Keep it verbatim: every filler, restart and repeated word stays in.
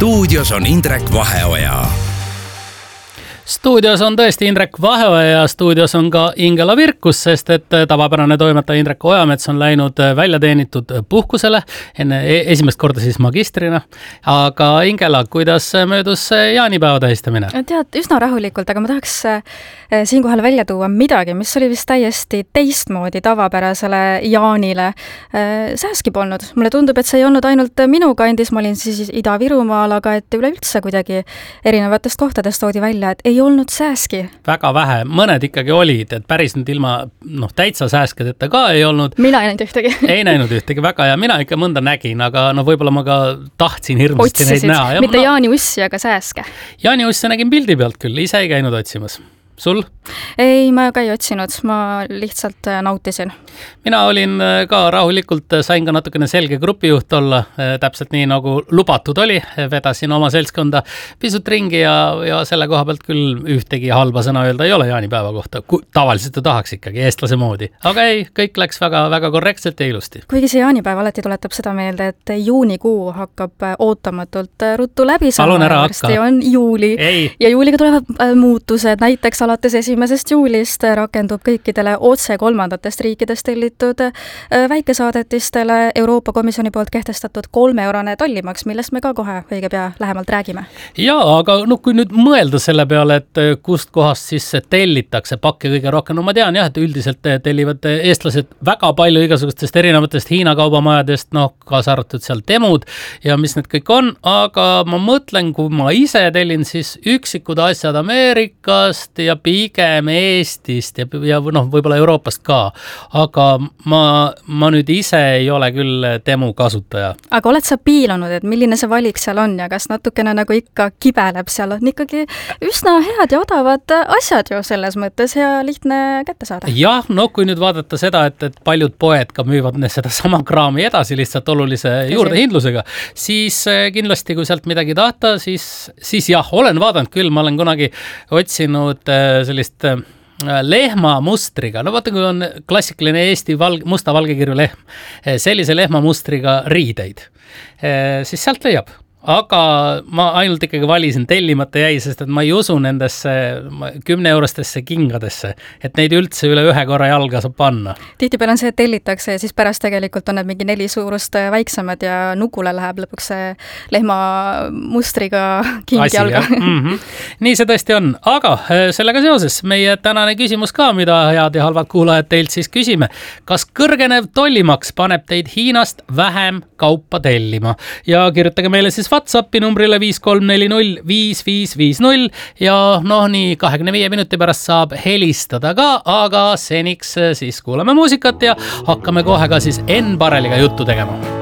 stuudios on Indrek Vaheoja. Stuudios on tõesti Indrek Vaheoja ja stuudios on ka Ingela Virkus, sest et tavapärane toimetaja Indrek Ojamets on läinud välja teenitud puhkusele enne esimest korda siis magistrina. Aga Ingela, kuidas möödus jaanipäeva tähistamine? Tead, üsna rahulikult, aga ma tahaks siinkohal välja tuua midagi, mis oli vist täiesti teistmoodi tavapärasele jaanile. Sääski polnud. Mulle tundub, et see ei olnud ainult minu kandis, ma olin siis Ida-Virumaal, aga et üleüldse kuidagi erinevatest kohtadest toodi välja, et ei olnud sääski. Väga vähe, mõned ikkagi olid, et päris nüüd ilma noh, täitsa sääskedeta ka ei olnud. Mina ei näinud ühtegi. Ei näinud ühtegi, väga ja mina ikka mõnda nägin, aga no võib-olla ma ka tahtsin hirmasti Otsisid, neid näha. mitte no, Jaani Ussi, aga sääske. Jaani Ussi nägin pildi pealt küll, ise ei käinud otsimas. Sul? Ei, ma ka ei otsinud, ma lihtsalt nautisin. Mina olin ka rahulikult, sain ka natukene selge grupijuht olla, täpselt nii nagu lubatud oli, vedasin oma seltskonda pisut ringi ja, ja selle koha pealt küll ühtegi halba sõna öelda ei ole jaanipäeva kohta, tavaliselt ju tahaks ikkagi eestlase moodi, aga ei, kõik läks väga, väga korrektselt ja ilusti. Kuigi see jaanipäev alati tuletab seda meelde, et juunikuu hakkab ootamatult ruttu läbi saama, varsti on juuli ei. Ja juuliga tulevad muutused, näiteks alates esimesest juulist rakendub kõikidele otse kolmandatest riikidest tellitud väikesaadetistele Euroopa Komisjoni poolt kehtestatud kolmeeurone tollimaks, millest me ka kohe õige pea lähemalt räägime. Jaa, aga no, kui nüüd mõelda selle peale, et kust kohast siis tellitakse pakke kõige rohkem, no ma tean jah, et üldiselt tellivad eestlased väga palju igasugustest erinevatest Hiina kaubamajadest, noh, kaasa arvatud seal Temud ja mis need kõik on, aga ma mõtlen, kui ma ise tellin siis üksikud asjad Ameerikast ja pigem Eestist ja, ja noh, võib-olla Euroopast ka, aga ma, ma nüüd ise ei ole küll Temu kasutaja. Aga oled sa piilunud, et milline see valik seal on ja kas natukene nagu ikka kibeleb seal, on ikkagi üsna head ja odavad asjad ju selles mõttes ja lihtne kätte saada? Jah, no kui nüüd vaadata seda, et, et paljud poed ka müüvad seda sama kraami edasi lihtsalt olulise juurdehindlusega, siis kindlasti kui sealt midagi tahta, siis, siis jah, olen vaadanud küll, ma olen kunagi otsinud sellist lehma mustriga, no vaata, kui on klassikaline Eesti valg, musta valgekirju lehm, sellise lehma mustriga riideid, siis sealt leiab. Aga ma ainult ikkagi valisin tellimata jäi, sest et ma ei usu nendesse kümne eurostesse kingadesse, et neid üldse üle ühe korra jalga saab panna. Tihtipeale on see, et tellitakse ja siis pärast tegelikult on need mingi neli suurust väiksemad ja nukule läheb lõpuks see lehma mustriga king Asi, jalga. Mm-hmm. Nii see tõesti on. Aga sellega seoses meie tänane küsimus ka, mida head ja halvad kuulajad teilt siis küsime. Kas kõrgenev tollimaks paneb teid Hiinast vähem kaupa tellima? Ja kirjutage meile siis WhatsAppi numbrile viis kolm neli null viis viis viis null ja noh, nii kahekümne viie minuti pärast saab helistada ka, aga seniks siis kuulame muusikat ja hakkame kohe ka siis Enn Bareliga juttu tegema.